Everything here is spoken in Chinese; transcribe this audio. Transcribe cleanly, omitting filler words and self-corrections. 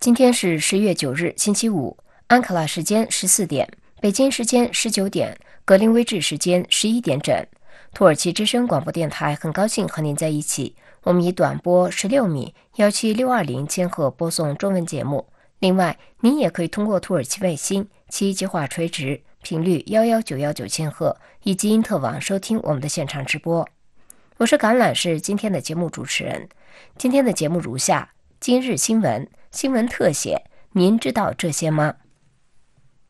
今天是10月9日，星期五，安卡拉时间14点，北京时间19点，格林威治时间11点整。土耳其之声广播电台很高兴和您在一起。我们以短波16米17620千赫播送中文节目。另外，您也可以通过土耳其卫星7计划垂直频率11919千赫以及因特网收听我们的现场直播。我是橄榄是今天的节目主持人。今天的节目如下：今日新闻特写，您知道这些吗？